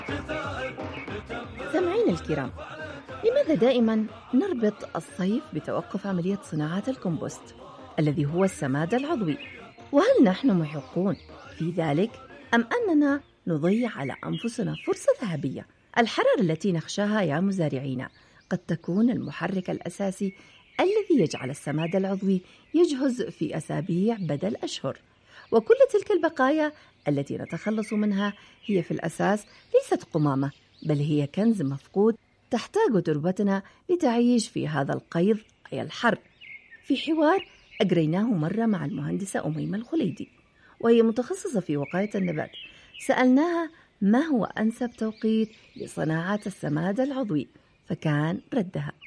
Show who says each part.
Speaker 1: سامعين الكرام، لماذا دائما نربط الصيف بتوقف عملية صناعة الكمبوست الذي هو السماد العضوي؟ وهل نحن محقون في ذلك أم أننا نضيع على أنفسنا فرصة ذهبية؟ الحرارة التي نخشاها يا مزارعين قد تكون المحرك الأساسي الذي يجعل السماد العضوي يجهز في أسابيع بدل أشهر، وكل تلك البقايا التي نتخلص منها هي في الأساس ليست قمامة، بل هي كنز مفقود تحتاج تربتنا لتعيش في هذا القيظ أي الحر. في حوار أجريناه مرة مع المهندسة أميمة الخليدي وهي متخصصة في وقاية النبات، سألناها ما هو أنسب توقيت لصناعة السماد العضوي، فكان ردها: